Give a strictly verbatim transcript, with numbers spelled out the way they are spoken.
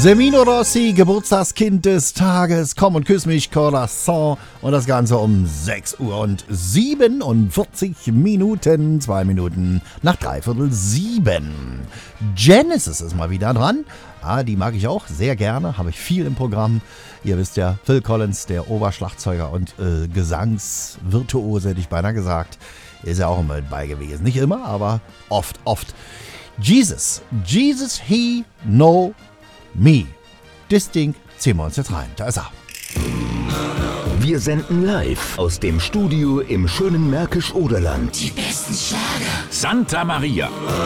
Semino Rossi, Geburtstagskind des Tages. Komm und küss mich, Corazon. Und das Ganze um sechs Uhr und siebenundvierzig Minuten. Zwei Minuten nach dreiviertel sieben. Genesis ist mal wieder dran. Ah, die mag ich auch sehr gerne. Habe ich viel im Programm. Ihr wisst ja, Phil Collins, der Oberschlagzeuger und äh, Gesangsvirtuose, hätte ich beinahe gesagt. Ist ja auch immer mit bei gewesen. Nicht immer, aber oft, oft. Jesus. Jesus, he know me. Das Ding ziehen wir uns jetzt rein. Da ist er. Wir senden live aus dem Studio im schönen Märkisch-Oderland. Die besten Schlager. Santa Maria.